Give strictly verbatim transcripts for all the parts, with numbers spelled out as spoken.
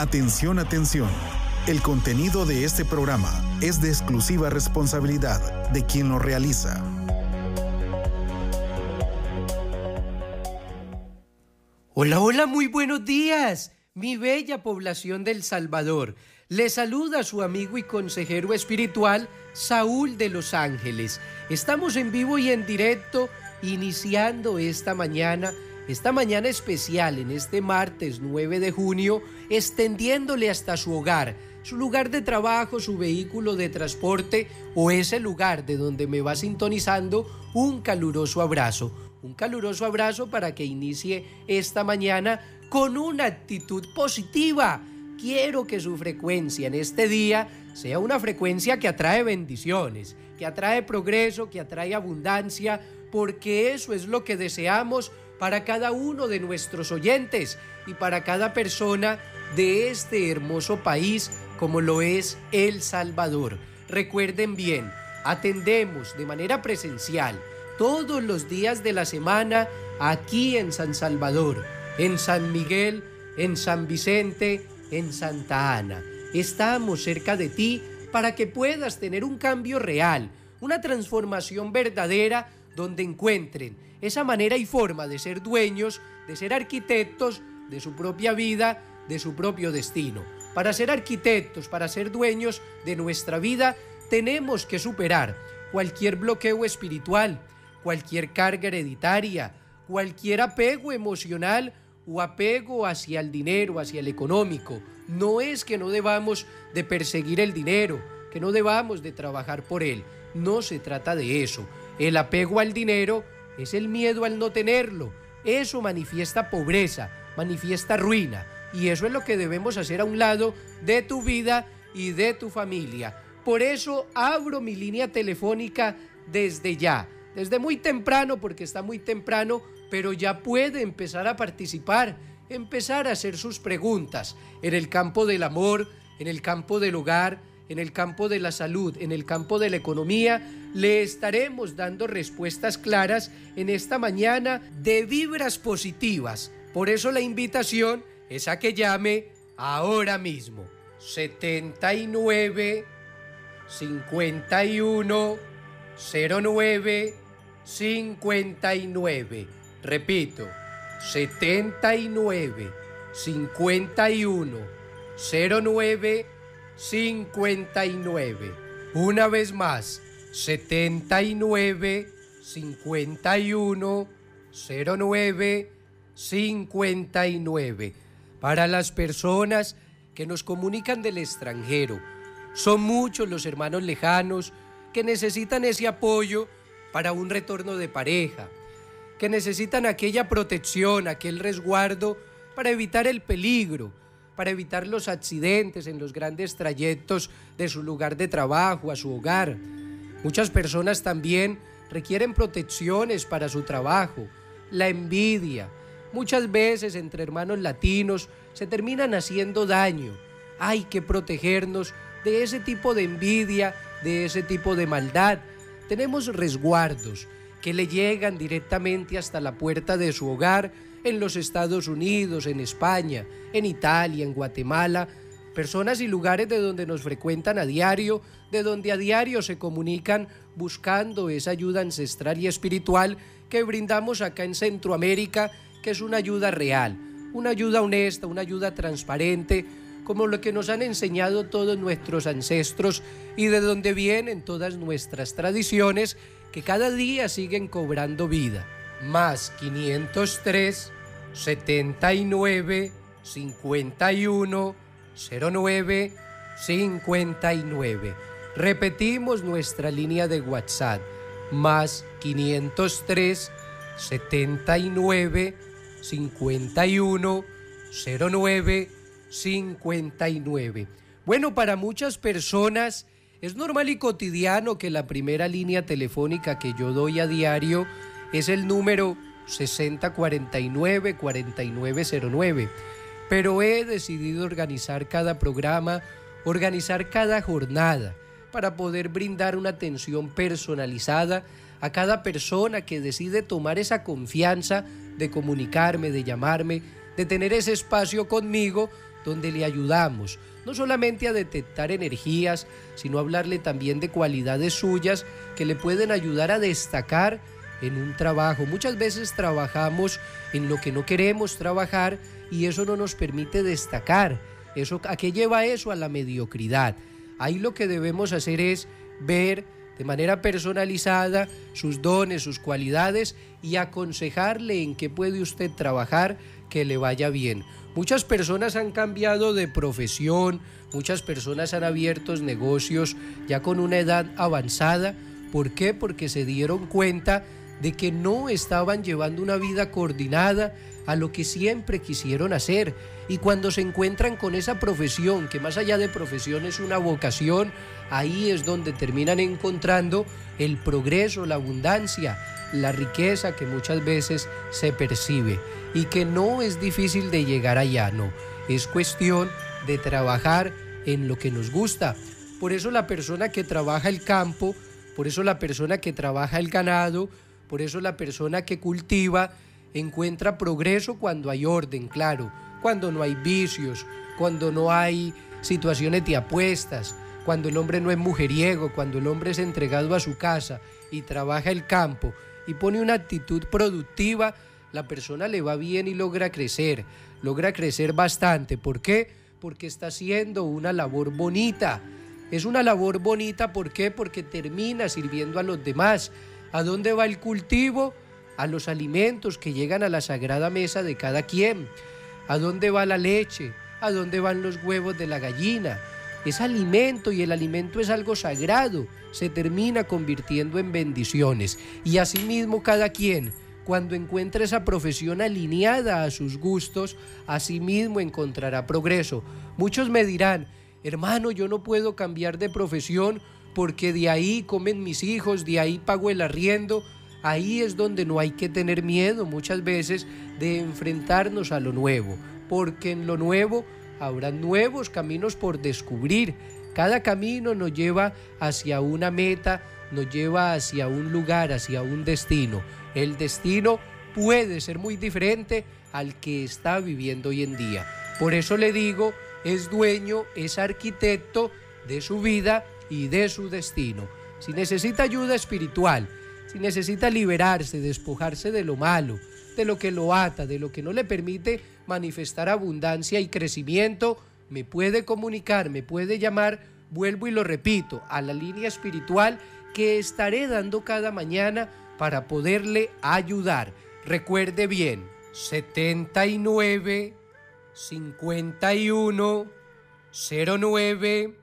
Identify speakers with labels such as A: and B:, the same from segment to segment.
A: Atención, atención. El contenido de este programa es de exclusiva responsabilidad de quien lo realiza.
B: Hola, hola, muy buenos días, mi bella población del Salvador. Les saluda su amigo y consejero espiritual, Saúl de Los Ángeles. Estamos en vivo y en directo, iniciando esta mañana, esta mañana especial, en este martes nueve de junio, extendiéndole hasta su hogar, su lugar de trabajo, su vehículo de transporte o ese lugar de donde me va sintonizando, un caluroso abrazo. Un caluroso abrazo para que inicie esta mañana con una actitud positiva. Quiero que su frecuencia en este día sea una frecuencia que atrae bendiciones, que atrae progreso, que atrae abundancia, porque eso es lo que deseamos para cada uno de nuestros oyentes y para cada persona de este hermoso país como lo es El Salvador. Recuerden bien, atendemos de manera presencial todos los días de la semana aquí en San Salvador, en San Miguel, en San Vicente, en Santa Ana. Estamos cerca de ti para que puedas tener un cambio real, una transformación verdadera donde encuentren esa manera y forma de ser dueños, de ser arquitectos de su propia vida, de su propio destino. Para ser arquitectos, para ser dueños de nuestra vida, tenemos que superar cualquier bloqueo espiritual, cualquier carga hereditaria, cualquier apego emocional o apego hacia el dinero, hacia el económico. No es que no debamos de perseguir el dinero, que no debamos de trabajar por él. No se trata de eso. El apego al dinero es el miedo al no tenerlo. Eso manifiesta pobreza, manifiesta ruina. Y eso es lo que debemos hacer a un lado de tu vida y de tu familia. Por eso abro mi línea telefónica desde ya. Desde muy temprano, porque está muy temprano, pero ya puede empezar a participar, empezar a hacer sus preguntas en el campo del amor, en el campo del hogar, en el campo de la salud, en el campo de la economía. Le estaremos dando respuestas claras en esta mañana de vibras positivas. Por eso la invitación es a que llame ahora mismo. setenta y nueve, cincuenta y uno, cero nueve, cincuenta y nueve. Repito, setenta y nueve, cincuenta y uno, cero nueve, cincuenta y nueve. Una vez más, setenta y nueve, cincuenta y uno, cero nueve, cincuenta y nueve. Para las personas que nos comunican del extranjero, son muchos los hermanos lejanos que necesitan ese apoyo para un retorno de pareja, que necesitan aquella protección, aquel resguardo para evitar el peligro, para evitar los accidentes en los grandes trayectos de su lugar de trabajo a su hogar. Muchas personas también requieren protecciones para su trabajo, la envidia. Muchas veces entre hermanos latinos se terminan haciendo daño. Hay que protegernos de ese tipo de envidia, de ese tipo de maldad. Tenemos resguardos que le llegan directamente hasta la puerta de su hogar en los Estados Unidos, en España, en Italia, en Guatemala. Personas y lugares de donde nos frecuentan a diario, de donde a diario se comunican buscando esa ayuda ancestral y espiritual que brindamos acá en Centroamérica, que es una ayuda real, una ayuda honesta, una ayuda transparente, como lo que nos han enseñado todos nuestros ancestros y de donde vienen todas nuestras tradiciones que cada día siguen cobrando vida. Más quinientos tres, setenta y nueve, cincuenta y uno, cero nueve, cincuenta y nueve. Repetimos nuestra línea de WhatsApp, más quinientos tres, setenta y nueve, cincuenta y uno, cero nueve, cincuenta y nueve. Bueno, para muchas personas es normal y cotidiano que la primera línea telefónica que yo doy a diario es el número sesenta cuarenta y nueve, cuarenta y nueve cero nueve, pero he decidido organizar cada programa, organizar cada jornada para poder brindar una atención personalizada a cada persona que decide tomar esa confianza de comunicarme, de llamarme, de tener ese espacio conmigo donde le ayudamos no solamente a detectar energías, sino a hablarle también de cualidades suyas que le pueden ayudar a destacar en un trabajo. Muchas veces trabajamos en lo que no queremos trabajar y eso no nos permite destacar. Eso, ¿a qué lleva eso? A la mediocridad. Ahí lo que debemos hacer es ver de manera personalizada sus dones, sus cualidades y aconsejarle en qué puede usted trabajar que le vaya bien. Muchas personas han cambiado de profesión, muchas personas han abierto negocios ya con una edad avanzada. ¿Por qué? Porque se dieron cuenta de que no estaban llevando una vida coordinada a lo que siempre quisieron hacer. Y cuando se encuentran con esa profesión, que más allá de profesión es una vocación, ahí es donde terminan encontrando el progreso, la abundancia, la riqueza que muchas veces se percibe y que no es difícil de llegar allá, no. Es cuestión de trabajar en lo que nos gusta. Por eso la persona que trabaja el campo, por eso la persona que trabaja el ganado, por eso la persona que cultiva encuentra progreso cuando hay orden, claro, cuando no hay vicios, cuando no hay situaciones de apuestas, cuando el hombre no es mujeriego, cuando el hombre es entregado a su casa y trabaja el campo y pone una actitud productiva, la persona le va bien y logra crecer, logra crecer bastante. ¿Por qué? Porque está haciendo una labor bonita. Es una labor bonita, ¿por qué? Porque termina sirviendo a los demás. ¿A dónde va el cultivo? A los alimentos que llegan a la sagrada mesa de cada quien. ¿A dónde va la leche? ¿A dónde van los huevos de la gallina? Es alimento y el alimento es algo sagrado, se termina convirtiendo en bendiciones. Y asimismo cada quien, cuando encuentra esa profesión alineada a sus gustos, asimismo encontrará progreso. Muchos me dirán, hermano, yo no puedo cambiar de profesión porque de ahí comen mis hijos, de ahí pago el arriendo. Ahí es donde no hay que tener miedo muchas veces de enfrentarnos a lo nuevo, porque en lo nuevo habrá nuevos caminos por descubrir. Cada camino nos lleva hacia una meta, nos lleva hacia un lugar, hacia un destino. El destino puede ser muy diferente al que está viviendo hoy en día. Por eso le digo, es dueño, es arquitecto de su vida y de su destino. Si necesita ayuda espiritual, si necesita liberarse, despojarse de lo malo, de lo que lo ata, de lo que no le permite manifestar abundancia y crecimiento, me puede comunicar, me puede llamar, vuelvo y lo repito, a la línea espiritual que estaré dando cada mañana para poderle ayudar. Recuerde bien, setenta y nueve, cincuenta y uno, cero nueve,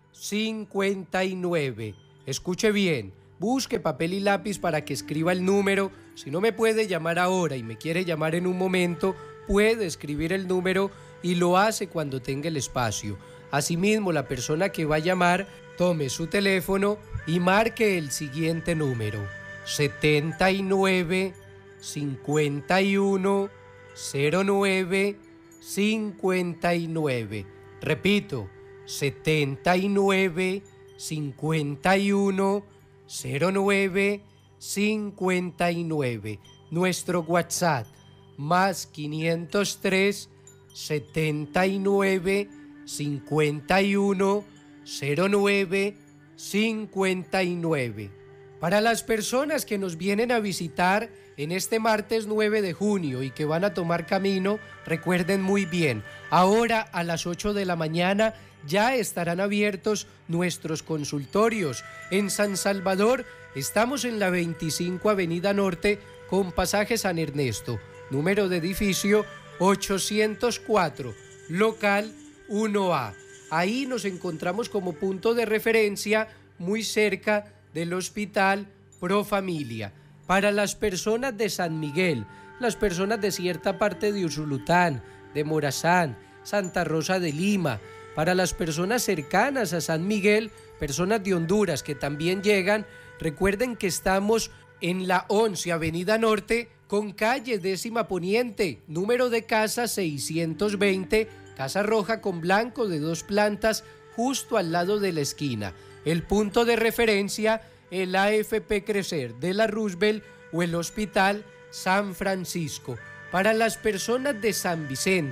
B: cincuenta y nueve. Escuche bien. Busque papel y lápiz para que escriba el número. Si no me puede llamar ahora y me quiere llamar en un momento, puede escribir el número y lo hace cuando tenga el espacio. Asimismo, la persona que va a llamar, tome su teléfono y marque el siguiente número: setenta y nueve, cincuenta y uno, cero nueve, cincuenta y nueve. Repito, setenta y nueve, cincuenta y uno, cero nueve, cincuenta y nueve. Nuestro WhatsApp, más quinientos tres, setenta y nueve, cincuenta y uno, cero nueve, cincuenta y nueve. Para las personas que nos vienen a visitar en este martes nueve de junio y que van a tomar camino, recuerden muy bien, ahora a las ocho de la mañana ya estarán abiertos nuestros consultorios. En San Salvador estamos en la veinticinco Avenida Norte con pasaje San Ernesto, número de edificio ochocientos cuatro, local uno A. Ahí nos encontramos como punto de referencia muy cerca del Hospital Pro Familia. Para las personas de San Miguel, las personas de cierta parte de Usulután, de Morazán, Santa Rosa de Lima, para las personas cercanas a San Miguel, personas de Honduras que también llegan, recuerden que estamos en la once Avenida Norte con calle décima Poniente, número de casa seiscientos veinte, casa roja con blanco de dos plantas justo al lado de la esquina. El punto de referencia, el A F P Crecer de la Roosevelt o el Hospital San Francisco. Para las personas de San Vicente,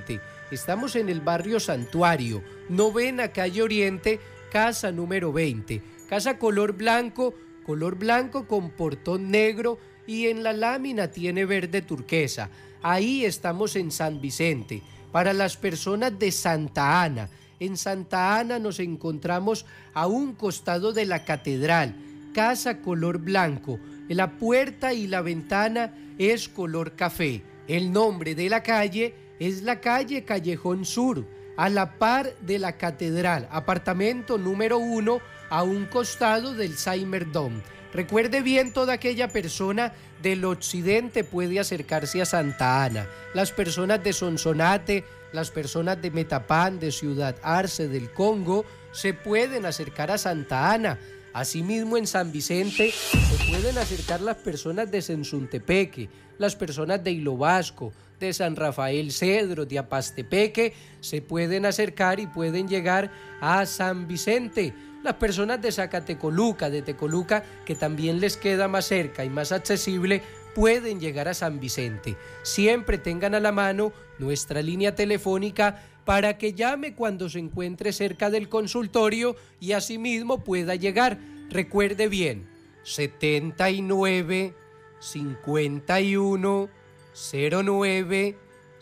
B: Estamos en el barrio Santuario, novena calle Oriente, casa número veinte. Casa color blanco, color blanco con portón negro y en la lámina tiene verde turquesa. Ahí estamos en San Vicente. Para las personas de Santa Ana, en Santa Ana nos encontramos a un costado de la catedral, casa color blanco. La puerta y la ventana es color café. El nombre de la calle es la calle Callejón Sur, a la par de la catedral, apartamento número uno, a un costado del Saimerdom. Recuerde bien, toda aquella persona del occidente puede acercarse a Santa Ana. Las personas de Sonsonate, las personas de Metapán, de Ciudad Arce, del Congo, se pueden acercar a Santa Ana. Asimismo, en San Vicente se pueden acercar las personas de Sensuntepeque, las personas de Hilo Vasco, de San Rafael Cedro, de Apastepeque, se pueden acercar y pueden llegar a San Vicente. Las personas de Zacatecoluca, de Tecoluca, que también les queda más cerca y más accesible, pueden llegar a San Vicente. Siempre tengan a la mano nuestra línea telefónica para que llame cuando se encuentre cerca del consultorio y asimismo pueda llegar. Recuerde bien, setenta y nueve, cincuenta y uno, cero nueve,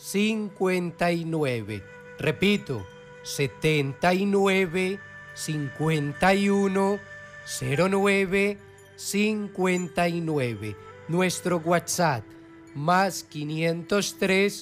B: cincuenta y nueve. Repito, setenta y nueve, cincuenta y uno, cero nueve, cincuenta y nueve. Nuestro WhatsApp, más quinientos tres,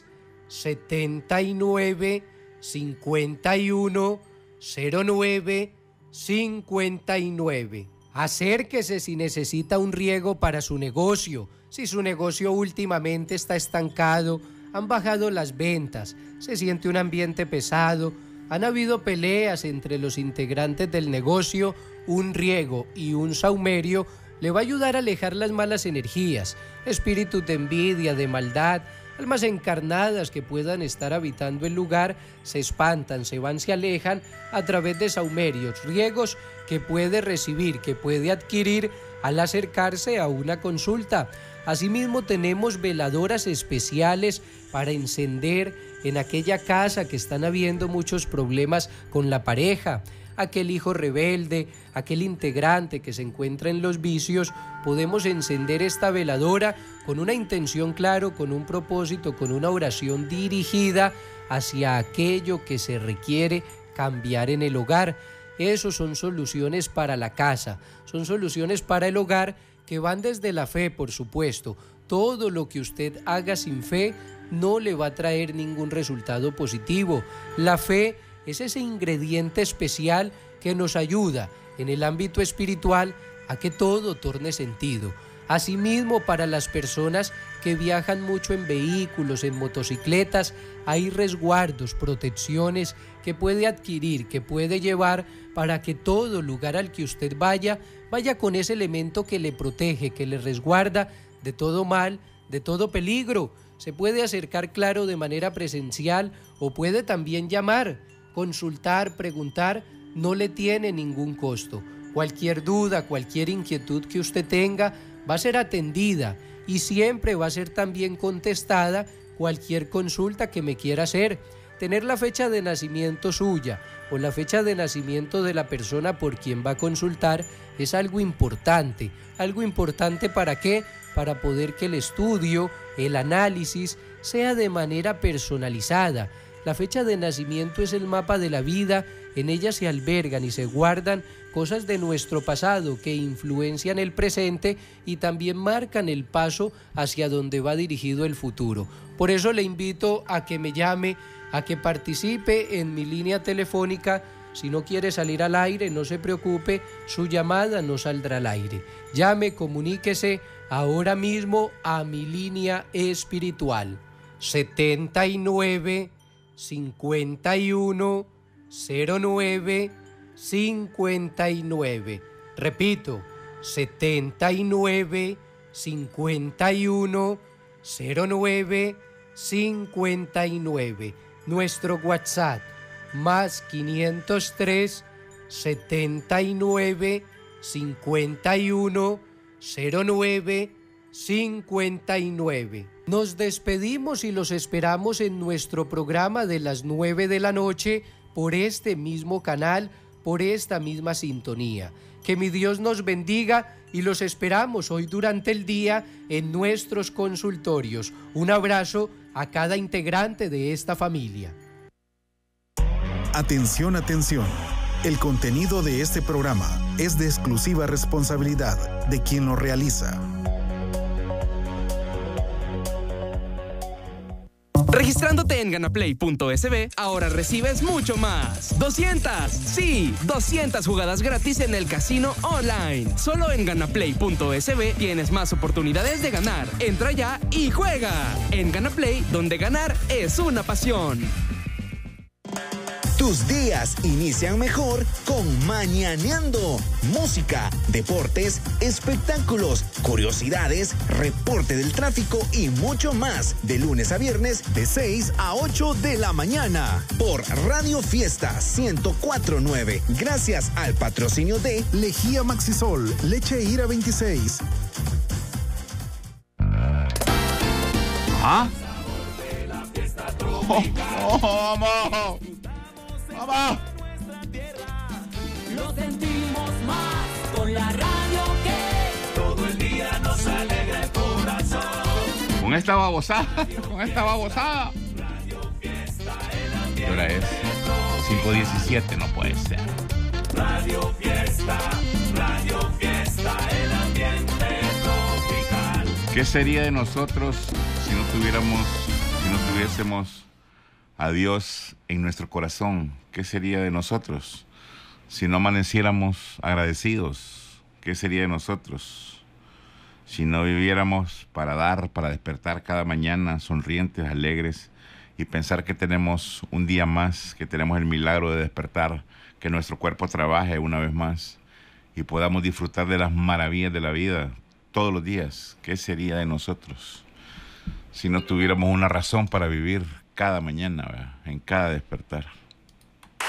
B: setenta y nueve, cincuenta y uno, cero nueve, cincuenta y nueve. Acérquese si necesita un riego para su negocio, si su negocio últimamente está estancado, han bajado las ventas, se siente un ambiente pesado, han habido peleas entre los integrantes del negocio, un riego y un saumerio le va a ayudar a alejar las malas energías, espíritus de envidia, de maldad, almas encarnadas que puedan estar habitando el lugar, se espantan, se van, se alejan a través de saumerios, riegos que puede recibir, que puede adquirir al acercarse a una consulta. Asimismo tenemos veladoras especiales para encender en aquella casa que están habiendo muchos problemas con la pareja, aquel hijo rebelde, aquel integrante que se encuentra en los vicios. Podemos encender esta veladora con una intención claro, con un propósito, con una oración dirigida hacia aquello que se requiere cambiar en el hogar. Esos son soluciones para la casa, son soluciones para el hogar que van desde la fe, por supuesto. Todo lo que usted haga sin fe no le va a traer ningún resultado positivo. La fe es ese ingrediente especial que nos ayuda en el ámbito espiritual a que todo torne sentido. Asimismo, para las personas que viajan mucho en vehículos, en motocicletas, hay resguardos, protecciones que puede adquirir, que puede llevar para que todo lugar al que usted vaya, vaya con ese elemento que le protege, que le resguarda de todo mal, de todo peligro. Se puede acercar, claro, de manera presencial o puede también llamar, consultar, preguntar, no le tiene ningún costo. Cualquier duda, cualquier inquietud que usted tenga va a ser atendida y siempre va a ser también contestada cualquier consulta que me quiera hacer. Tener la fecha de nacimiento suya o la fecha de nacimiento de la persona por quien va a consultar es algo importante. ¿Algo importante para qué? Para poder que el estudio, el análisis sea de manera personalizada. La fecha de nacimiento es el mapa de la vida, en ella se albergan y se guardan cosas de nuestro pasado que influencian el presente y también marcan el paso hacia donde va dirigido el futuro. Por eso le invito a que me llame, a que participe en mi línea telefónica. Si no quiere salir al aire, no se preocupe, su llamada no saldrá al aire. Llame, comuníquese ahora mismo a mi línea espiritual. setenta y nueve, cincuenta y uno, cero nueve, cincuenta y nueve. Repito, setenta y nueve, cincuenta y uno, cero nueve, cincuenta y nueve. Nuestro WhatsApp, más quinientos tres, setenta y nueve, cincuenta y uno, cero nueve, cincuenta y nueve. Nos despedimos y los esperamos en nuestro programa de las nueve de la noche por este mismo canal, por esta misma sintonía. Que mi Dios nos bendiga y los esperamos hoy durante el día en nuestros consultorios. Un abrazo a cada integrante de esta familia.
A: Atención, atención. El contenido de este programa es de exclusiva responsabilidad de quien lo realiza.
C: Registrándote en ganaplay punto es be, ahora recibes mucho más. doscientas, sí, doscientas jugadas gratis en el casino online. Solo en ganaplay punto es be tienes más oportunidades de ganar. Entra ya y juega. En Ganaplay, donde ganar es una pasión.
D: Tus días inician mejor con Mañaneando. Música, deportes, espectáculos, curiosidades, reporte del tráfico y mucho más. De lunes a viernes, de seis a ocho de la mañana. Por Radio Fiesta ciento cuatro punto nueve. Gracias al patrocinio de
A: Lejía Maxisol, leche Ira veintiséis.
E: ¿Ah? Oh, oh, vamos. ¡Vamos!
F: Lo sentimos más con la radio que todo el día nos alegra el corazón.
E: Con esta babosada, con esta babosada. ¿Qué hora es? cinco diecisiete, no puede ser.
F: Radio Fiesta, Radio Fiesta, el ambiente tropical.
E: ¿Qué sería de nosotros si no tuviéramos, si no tuviésemos a Dios en nuestro corazón? ¿Qué sería de nosotros si no amaneciéramos agradecidos? ¿Qué sería de nosotros si no viviéramos para dar, para despertar cada mañana sonrientes, alegres y pensar que tenemos un día más, que tenemos el milagro de despertar, que nuestro cuerpo trabaje una vez más y podamos disfrutar de las maravillas de la vida todos los días? ¿Qué sería de nosotros si no tuviéramos una razón para vivir cada mañana, ¿verdad? En cada despertar?